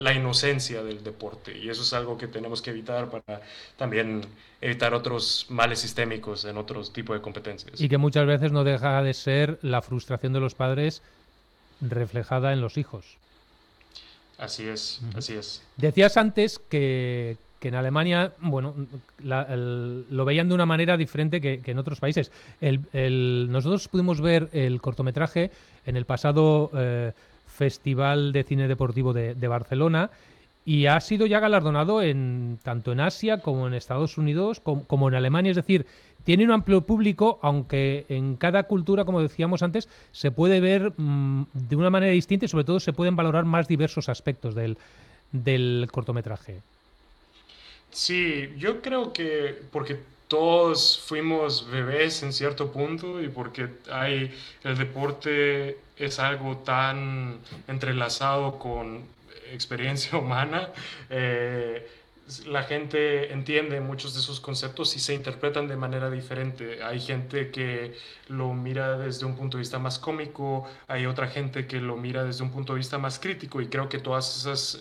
la inocencia del deporte, y eso es algo que tenemos que evitar para también evitar otros males sistémicos en otros tipos de competencias. Y que muchas veces no deja de ser la frustración de los padres reflejada en los hijos. Así es, así es. Decías antes que en Alemania, bueno, lo veían de una manera diferente que en otros países. Nosotros pudimos ver el cortometraje en el pasado Festival de Cine Deportivo de Barcelona y ha sido ya galardonado tanto en Asia como en Estados Unidos como en Alemania. Es decir, tiene un amplio público, aunque en cada cultura, como decíamos antes, se puede ver de una manera distinta y sobre todo se pueden valorar más diversos aspectos del cortometraje. Sí, yo creo que porque todos fuimos bebés en cierto punto y porque el deporte es algo tan entrelazado con experiencia humana, la gente entiende muchos de esos conceptos y se interpretan de manera diferente. Hay gente que lo mira desde un punto de vista más cómico, hay otra gente que lo mira desde un punto de vista más crítico, y creo que todas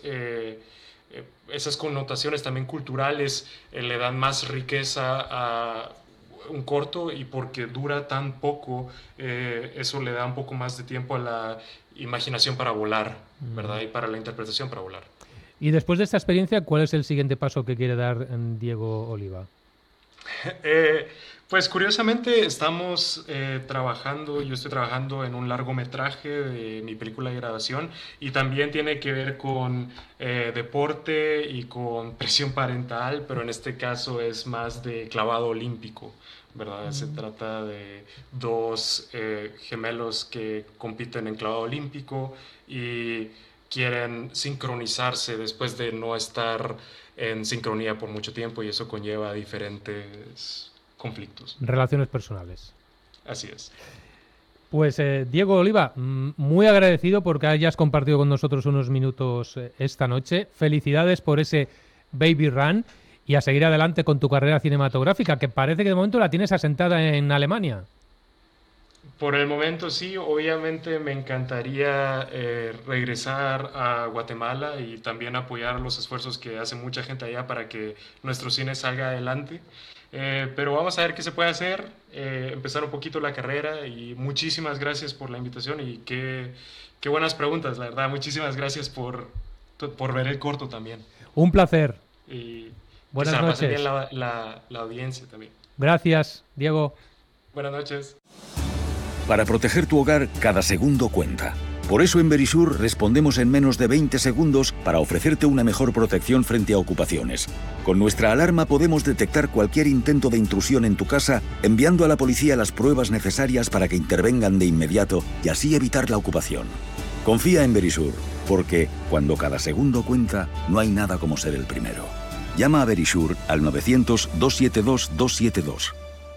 esas connotaciones también culturales le dan más riqueza a un corto, y porque dura tan poco, eso le da un poco más de tiempo a la imaginación para volar, ¿verdad? Y para la interpretación para volar. Y después de esta experiencia, ¿cuál es el siguiente paso que quiere dar Diego Oliva? Pues curiosamente estamos yo estoy trabajando en un largometraje de mi película de grabación, y también tiene que ver con deporte y con presión parental, pero en este caso es más de clavado olímpico, ¿verdad? Se trata de dos gemelos que compiten en clavado olímpico y quieren sincronizarse después de no estar en sincronía por mucho tiempo, y eso conlleva diferentes conflictos. Relaciones personales. Así es. Pues Diego Oliva, muy agradecido porque hayas compartido con nosotros unos minutos esta noche. Felicidades por ese Baby Run y a seguir adelante con tu carrera cinematográfica, que parece que de momento la tienes asentada en Alemania. Por el momento sí, obviamente me encantaría regresar a Guatemala y también apoyar los esfuerzos que hace mucha gente allá para que nuestro cine salga adelante. Pero vamos a ver qué se puede hacer, empezar un poquito la carrera, y muchísimas gracias por la invitación y qué buenas preguntas, la verdad. Muchísimas gracias por ver el corto también. Un placer. Y buenas que se la pase noches. bien la audiencia también. Gracias, Diego. Buenas noches. Para proteger tu hogar, cada segundo cuenta. Por eso en Verisur respondemos en menos de 20 segundos para ofrecerte una mejor protección frente a ocupaciones. Con nuestra alarma podemos detectar cualquier intento de intrusión en tu casa, enviando a la policía las pruebas necesarias para que intervengan de inmediato y así evitar la ocupación. Confía en Verisur, porque cuando cada segundo cuenta, no hay nada como ser el primero. Llama a Verisur al 900-272-272.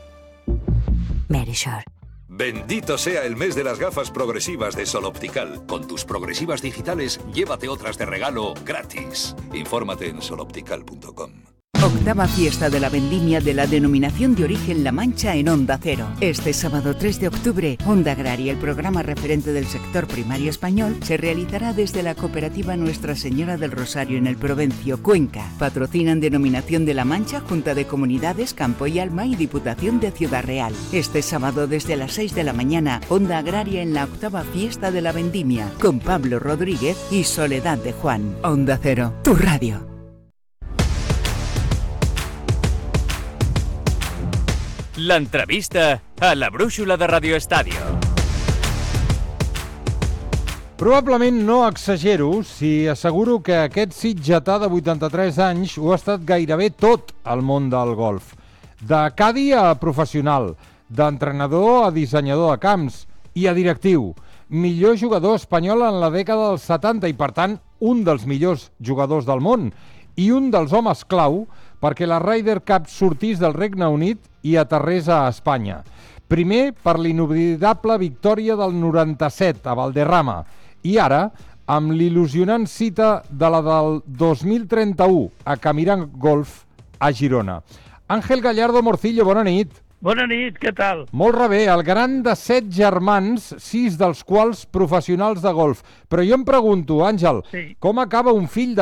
Verisur. Bendito sea el mes de las gafas progresivas de Sol Optical. Con tus progresivas digitales, llévate otras de regalo gratis. Infórmate en soloptical.com. Octava fiesta de la vendimia de la denominación de origen La Mancha en Onda Cero. Este sábado 3 de octubre, Onda Agraria, el programa referente del sector primario español, se realizará desde la cooperativa Nuestra Señora del Rosario en el Provencio, Cuenca. Patrocinan Denominación de La Mancha, Junta de Comunidades, Campo y Alma y Diputación de Ciudad Real. Este sábado desde las 6 de la mañana, Onda Agraria en la octava fiesta de la vendimia, con Pablo Rodríguez y Soledad de Juan. Onda Cero, tu radio. L'entrevista a la brúixola de Radio Estadio. Probablement no exagero si asseguro que aquest sitgetà de 83 anys ho ha estat gairebé tot al món del golf. De cadi a professional, d'entrenador a dissenyador de camps i a directiu. Millor jugador espanyol en la dècada dels 70 i, per tant, un dels millors jugadors del món i un dels homes clau perquè la Ryder Cup sortís del Regne Unit i aterrés a Espanya. Primer per l'inoblidable victòria del 97 a Valderrama i ara amb l'il·lusionant cita de la del 2031 a Camiran Golf a Girona. Ángel Gallardo Morcillo, bona nit. Bona nit, què tal? Molt rebé, el gran de 7 germans, 6 dels quals professionals de golf. Però jo em pregunto, Àngel, Sí. com acaba un fill de